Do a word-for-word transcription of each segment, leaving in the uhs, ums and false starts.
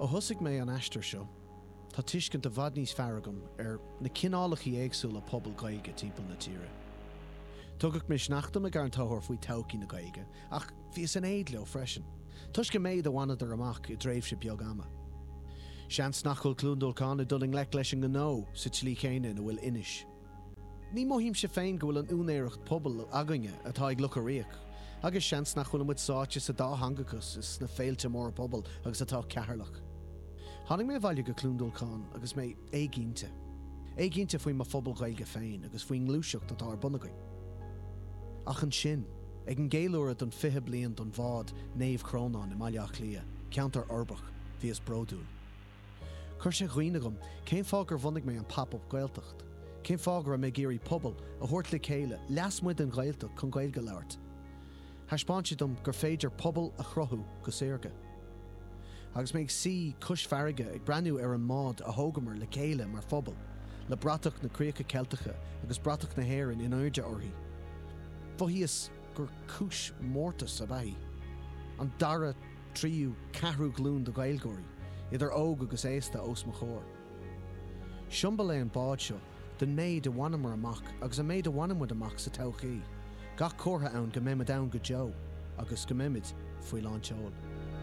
Ó thosig mé an eistir seo, tá tuiscint a bhad níos feargam ar na cineálachaí éagsúla pobl Gaeilge timpeall na tíre. Tugad mis nachtam a gar an tóthir faoi todhchaí na Gaeilge, ach bhí san éad leo freisin. Tuisce méid a bhainadar amach i dréimh se beag ama. Sean snachol clúndulcán a dulling lec leis an gnó sa tlí chéine na bhfuil inis. Ní mohím se féin go bhfuil an únéireacht pobl againne atá ag lucaríoch, agus sean snachol muid sáte sa dá hangachas is na féilte mór pobl agus atá cearlach. Tháinig mé bhaile go clúndulcán agus mé éigínte. Éigínte faoi má phobal Gaeilge féin agus faoin glúiseacht atá ar bunagainn. Ach an sin, ag an géalúra don fiche bliain don bhád néomh crónán i maileach lia, ceantar orbach, bhí is bródúil. Cur sé ghuiinegum, cén fágur bhunig mé an pap-up Gaeltacht. Cén fágur a mé géirí pobl a thuirt le chéile, leas muid an Gaeltach chun Gaeilge leabhart. Thaispáinte dom gur féidir pobl a chrothú go saorga. Agus méid si cus farige ag breanú ar an mád a thógamar le chéile mar phobal, le bratach na críocha Celtacha agus bratach na héireann in airde orthaí. Bhuíos gur cúis mórtas a bhaí, an dara tríú ceathrú glún do Gaeilgóirí, idir óg agus éasta os mo chóir. Siomba le an bád seo, den méid a bhainamar amach agus a méid a bhainamid amach sa todhchaí, gach córtha ann go méid ann go Joe agus go méid faoi láinteáil.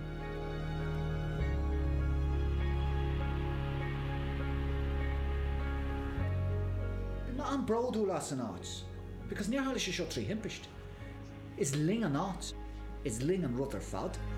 Na an bródú las an áit, because níor hála sé seo trí himpist. Is ling an áit, is ling an rud ar fad.